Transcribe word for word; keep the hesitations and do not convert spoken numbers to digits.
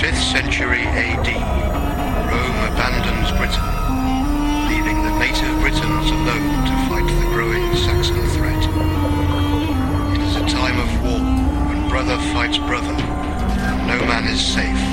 fifth century A D, Rome abandons Britain, leaving the native Britons alone to fight the growing Saxon threat. It is a time of war, when brother fights brother, and no man is safe